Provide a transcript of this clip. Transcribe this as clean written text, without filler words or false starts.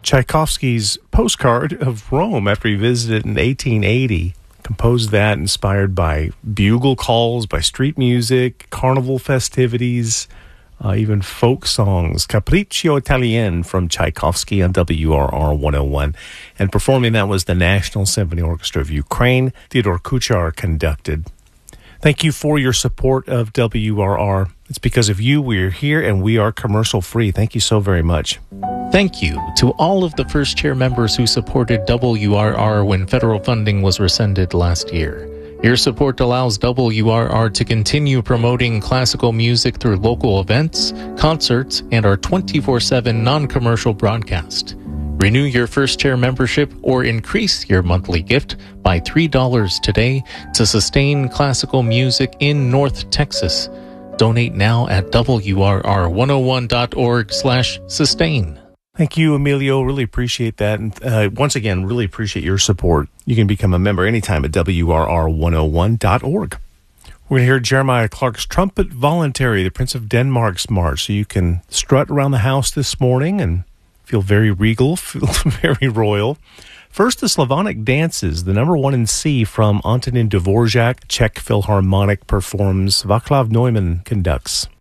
Tchaikovsky's Postcard of Rome after he visited in 1880. Composed that inspired by bugle calls, by street music, carnival festivities, even folk songs. Capriccio Italien from Tchaikovsky on WRR 101. And performing that was the National Symphony Orchestra of Ukraine. Theodore Kuchar conducted. Thank you for your support of WRR. It's because of you we're here and we are commercial free. Thank you so very much. Thank you to all of the first chair members who supported WRR when federal funding was rescinded last year. Your support allows WRR to continue promoting classical music through local events, concerts, and our 24/7 non-commercial broadcast. Renew your first chair membership or increase your monthly gift by $3 today to sustain classical music in North Texas. Donate now at WRR101.org/sustain. Thank you, Emilio. Really appreciate that. And once again, really appreciate your support. You can become a member anytime at WRR101.org. We're going to hear Jeremiah Clark's Trumpet Voluntary, the Prince of Denmark's March. So you can strut around the house this morning and feel very regal, feel very royal. First, the Slavonic Dances, the number 1 in C from Antonin Dvorak. Czech Philharmonic performs. Václav Neumann conducts.